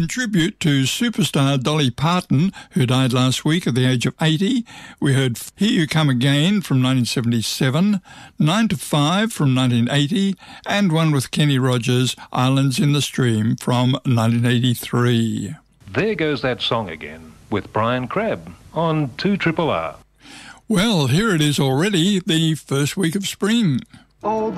tribute to superstar Dolly Parton, who died last week at the age of 80. We heard Here You Come Again from 1977, 9 to 5 from 1980, and one with Kenny Rogers, Islands in the Stream from 1983. There Goes That Song Again with Brian Crabb on 2RRR. Well, here it is already, the first week of spring. Oh,